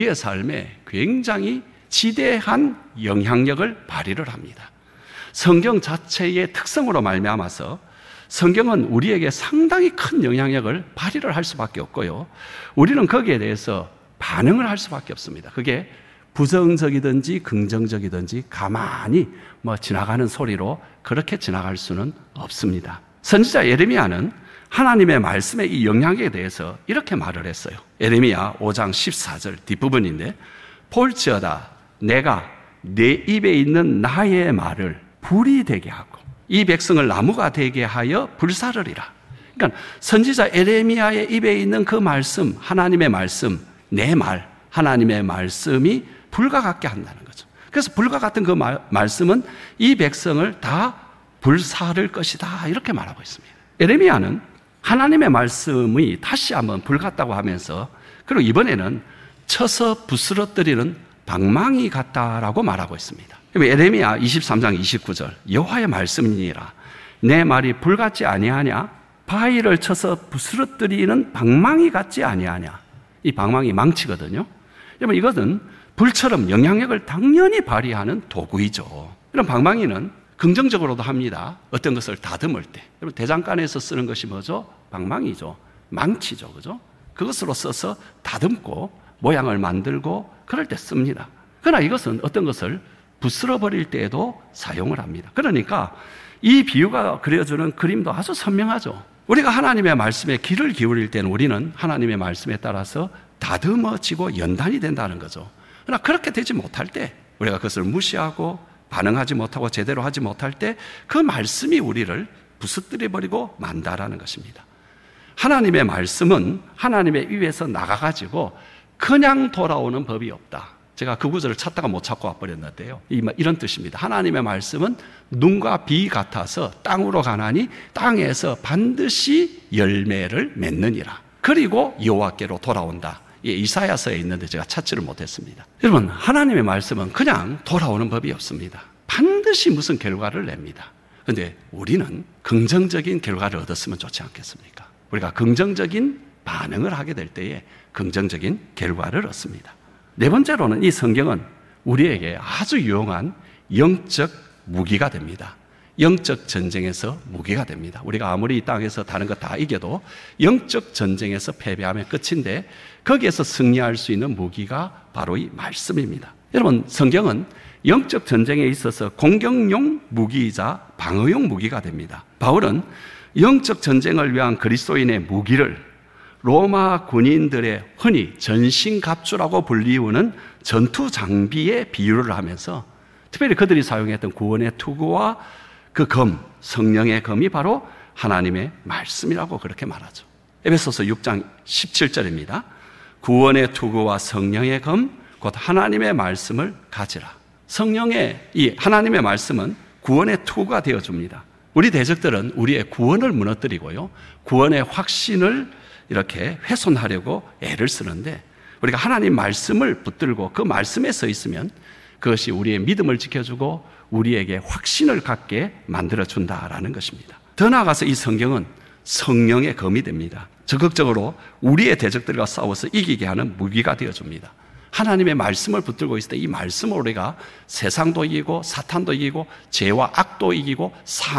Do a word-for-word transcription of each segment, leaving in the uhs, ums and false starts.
우리의 삶에 굉장히 지대한 영향력을 발휘를 합니다. 성경 자체의 특성으로 말미암아서 성경은 우리에게 상당히 큰 영향력을 발휘를 할 수밖에 없고요. 우리는 거기에 대해서 반응을 할 수밖에 없습니다. 그게 부정적이든지 긍정적이든지 가만히 뭐 지나가는 소리로 그렇게 지나갈 수는 없습니다. 선지자 예레미야는 하나님의 말씀의 이 영향에 대해서 이렇게 말을 했어요. 예레미야 오 장 십사 절 뒷부분인데, 볼지어다 내가 내 입에 있는 나의 말을 불이 되게 하고 이 백성을 나무가 되게 하여 불사르리라. 그러니까 선지자 예레미야의 입에 있는 그 말씀, 하나님의 말씀, 내 말, 하나님의 말씀이 불과 같게 한다는 거죠. 그래서 불과 같은 그 말, 말씀은 이 백성을 다 불사를 것이다, 이렇게 말하고 있습니다. 예레미야는 하나님의 말씀이 다시 한번 불 같다고 하면서, 그리고 이번에는 쳐서 부스러뜨리는 방망이 같다라고 말하고 있습니다. 예레미야 이십삼 장 이십구 절 여호와의 말씀이니라 내 말이 불같지 아니하냐, 바위를 쳐서 부스러뜨리는 방망이 같지 아니하냐. 이 방망이 망치거든요. 여러분, 이것은 불처럼 영향력을 당연히 발휘하는 도구이죠. 이런 방망이는 긍정적으로도 합니다. 어떤 것을 다듬을 때. 여러분, 대장간에서 쓰는 것이 뭐죠? 방망이죠. 망치죠. 그죠? 그것으로 써서 다듬고 모양을 만들고 그럴 때 씁니다. 그러나 이것은 어떤 것을 부스러 버릴 때에도 사용을 합니다. 그러니까 이 비유가 그려주는 그림도 아주 선명하죠. 우리가 하나님의 말씀에 귀를 기울일 때는 우리는 하나님의 말씀에 따라서 다듬어지고 연단이 된다는 거죠. 그러나 그렇게 되지 못할 때, 우리가 그것을 무시하고 반응하지 못하고 제대로 하지 못할 때 그 말씀이 우리를 부스뜨려 버리고 만다라는 것입니다. 하나님의 말씀은 하나님의 입에서 나가가지고 그냥 돌아오는 법이 없다. 제가 그 구절을 찾다가 못 찾고 와버렸는데요. 이런 뜻입니다. 하나님의 말씀은 눈과 비 같아서 땅으로 가나니 땅에서 반드시 열매를 맺느니라. 그리고 여호와께로 돌아온다. 예, 이사야서에 있는데 제가 찾지를 못했습니다. 여러분, 하나님의 말씀은 그냥 돌아오는 법이 없습니다. 반드시 무슨 결과를 냅니다. 그런데 우리는 긍정적인 결과를 얻었으면 좋지 않겠습니까? 우리가 긍정적인 반응을 하게 될 때에 긍정적인 결과를 얻습니다. 네 번째로는 이 성경은 우리에게 아주 유용한 영적 무기가 됩니다. 영적 전쟁에서 무기가 됩니다. 우리가 아무리 이 땅에서 다른 거 다 이겨도 영적 전쟁에서 패배하면 끝인데, 거기에서 승리할 수 있는 무기가 바로 이 말씀입니다. 여러분, 성경은 영적 전쟁에 있어서 공격용 무기이자 방어용 무기가 됩니다. 바울은 영적 전쟁을 위한 그리스도인의 무기를 로마 군인들의 흔히 전신갑주라고 불리우는 전투 장비에 비유를 하면서, 특별히 그들이 사용했던 구원의 투구와 그 검, 성령의 검이 바로 하나님의 말씀이라고 그렇게 말하죠. 에베소서 육 장 십칠 절입니다. 구원의 투구와 성령의 검, 곧 하나님의 말씀을 가지라. 성령의 이 하나님의 말씀은 구원의 투구가 되어줍니다. 우리 대적들은 우리의 구원을 무너뜨리고요, 구원의 확신을 이렇게 훼손하려고 애를 쓰는데, 우리가 하나님 말씀을 붙들고 그 말씀에 서 있으면 그것이 우리의 믿음을 지켜주고 우리에게 확신을 갖게 만들어준다라는 것입니다. 더 나아가서 이 성경은 성령의 검이 됩니다. 적극적으로 우리의 대적들과 싸워서 이기게 하는 무기가 되어줍니다. 하나님의 말씀을 붙들고 있을 때 이 말씀으로 우리가 세상도 이기고 사탄도 이기고 죄와 악도 이기고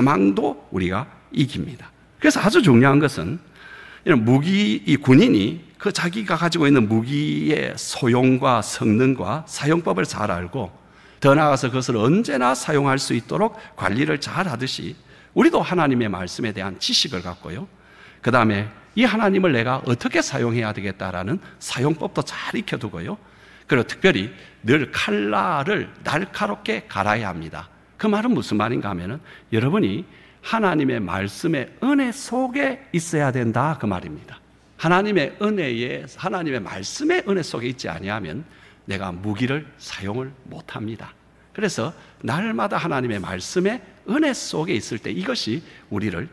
사망도 우리가 이깁니다. 그래서 아주 중요한 것은 이런 무기, 이 군인이 그 자기가 가지고 있는 무기의 소용과 성능과 사용법을 잘 알고, 더 나아가서 그것을 언제나 사용할 수 있도록 관리를 잘 하듯이 우리도 하나님의 말씀에 대한 지식을 갖고요, 그 다음에 이 하나님을 내가 어떻게 사용해야 되겠다라는 사용법도 잘 익혀두고요, 그리고 특별히 늘 칼날을 날카롭게 갈아야 합니다. 그 말은 무슨 말인가 하면은 여러분이 하나님의 말씀의 은혜 속에 있어야 된다, 그 말입니다. 하나님의 은혜에, 하나님의 말씀의 은혜 속에 있지 아니하면 내가 무기를 사용을 못합니다. 그래서 날마다 하나님의 말씀의 은혜 속에 있을 때 이것이 우리를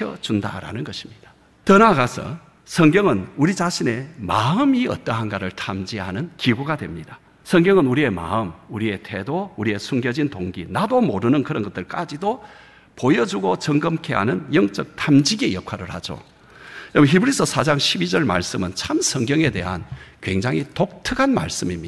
지켜준다라는 것입니다. 더 나아가서 성경은 우리 자신의 마음이 어떠한가를 탐지하는 기구가 됩니다. 성경은 우리의 마음, 우리의 태도, 우리의 숨겨진 동기, 나도 모르는 그런 것들까지도 보여주고 점검케 하는 영적 탐지기의 역할을 하죠. 히브리서 사 장 십이 절 말씀은 참 성경에 대한 굉장히 독특한 말씀입니다.